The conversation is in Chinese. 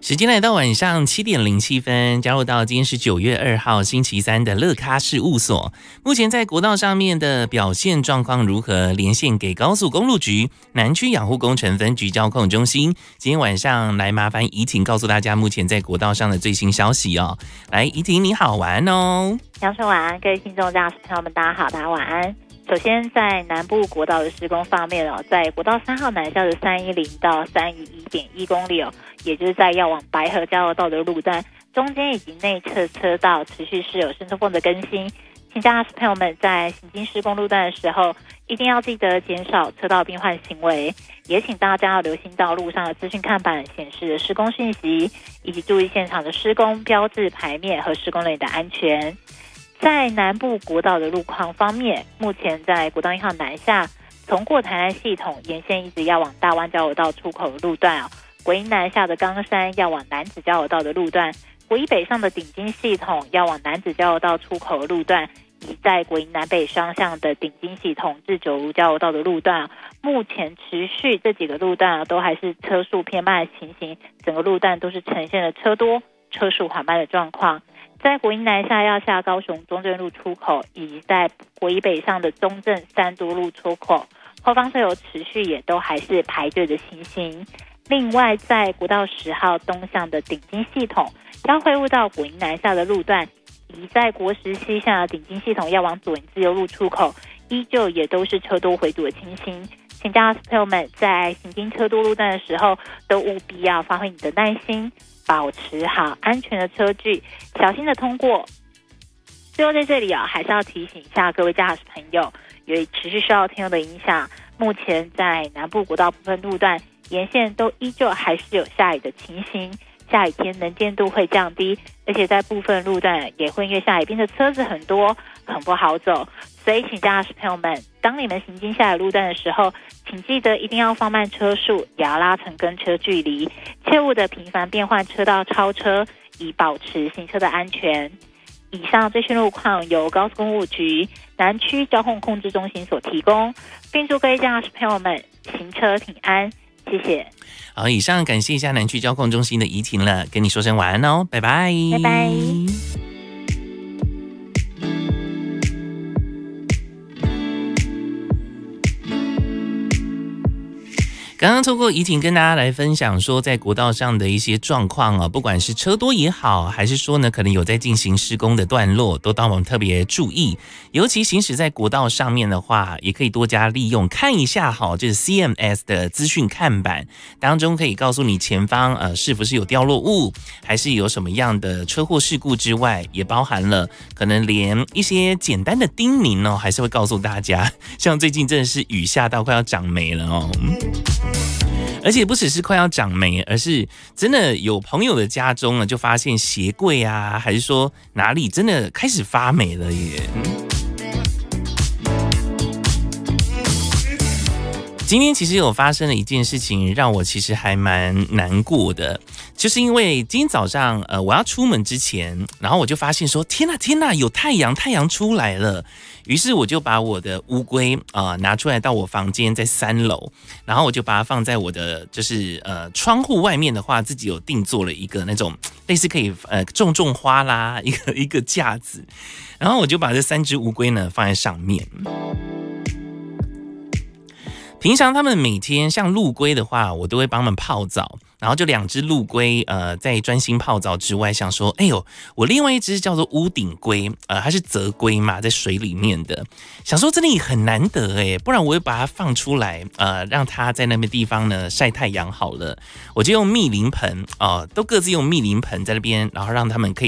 时间来到晚上7:07，加入到今天是9月2号星期三的乐咖事务所。目前在国道上面的表现状况如何？连线给高速公路局南区养护工程分局交控中心。今天晚上来麻烦怡婷告诉大家目前在国道上的最新消息哦。来，怡婷你好，晚安哦。 杨生晚安，各位听众驾驶朋友们大家好，大家晚安。首先在南部国道的施工方面哦，在国道3号南下的310到311.1公里哦，也就是在要往白河交流道的路段，中间以及内侧车道持续是有伸缩缝的更新，请驾驶朋友们在行经施工路段的时候，一定要记得减少车道并换行为，也请大家要留心到路上的资讯看板显示的施工讯息，以及注意现场的施工标志牌面和施工人员的安全。在南部国道的路况方面，目前在国道1号南下，从过台南系统沿线一直要往大湾交流道出口的路段国一南下的冈山要往南子交流道的路段，国一北上的顶金系统要往南子交流道出口的路段，以及在国一南北双向的顶金系统至九如交流道的路段，目前持续这几个路段都还是车速偏慢的情形，整个路段都是呈现了车多车速缓慢的状况。在国一南下要下高雄中正路出口，以及在国一北上的中正三都路出口，后方车流持续也都还是排队的情形。另外在国道10号东向的顶金系统要汇入到国一南下的路段，以及在国10西向的顶金系统要往左营自由路出口，依旧也都是车多回堵的情形。请驾驶朋友们在行经车多路段的时候，都务必要发挥你的耐心，保持好安全的车距，小心的通过。最后在这里还是要提醒一下各位驾驶朋友，由于持续受到天候的影响，目前在南部国道部分路段沿线都依旧还是有下雨的情形，下雨天能见度会降低，而且在部分路段也会因为下雨变得车子很多，很不好走。所以请驾驶朋友们，当你们行经下雨路段的时候，请记得一定要放慢车速，也要拉成跟车距离，切勿的频繁变换车道超车，以保持行车的安全。以上最新路况由高速公路局南区交通控制中心所提供，并祝各位驾驶朋友们行车平安，谢谢。 好，以上感谢一下南区交控中心的怡婷了，跟你说声晚安哦，拜拜， 拜拜。 刚刚透过怡婷跟大家来分享说，在国道上的一些状况不管是车多也好，还是说呢可能有在进行施工的段落，都当我们特别注意。尤其行驶在国道上面的话，也可以多加利用，看一下就是 CMS 的资讯看板当中，可以告诉你前方是不是有掉落物，还是有什么样的车祸事故之外，也包含了可能连一些简单的叮咛还是会告诉大家。像最近真的是雨下到快要长霉了而且不只是快要长霉，而是真的有朋友的家中呢，就发现鞋柜还是说哪里真的开始发霉了耶。今天其实有发生了一件事情，让我其实还蛮难过的，就是因为今天早上我要出门之前，然后我就发现说天哪，有太阳出来了。于是我就把我的乌龟拿出来到我房间，在3楼，然后我就把它放在我的就是窗户外面的话，自己有定做了一个那种类似可以种花啦一个架子，然后我就把这3只乌龟呢放在上面。平常他们每天像陆龟的话，我都会帮他们泡澡，然后就2只陆龟在专心泡澡之外，想说哎呦，我另外一只叫做屋顶龟它是泽龟嘛，在水里面的，想说真的很难得不然我会把它放出来让它在那边地方呢晒太阳好了。我就用密林盆都各自用密林盆在那边，然后让他们可以